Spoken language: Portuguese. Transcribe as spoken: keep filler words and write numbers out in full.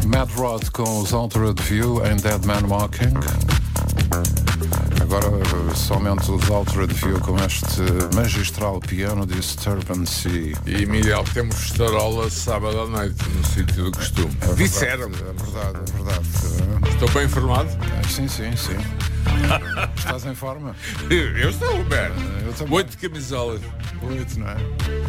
Mad Rod com os Altered View em Dead Man Walking. Agora somente os Altered View com este magistral piano Disturbancy. E Miguel, temos festarola sábado à noite no sítio do costume. É Disseram-me. É verdade, é verdade. Estou bem informado? É, sim, sim, sim. Estás em forma? Eu estou, Roberto. Eu também. Oito camisolas. Oito, não é?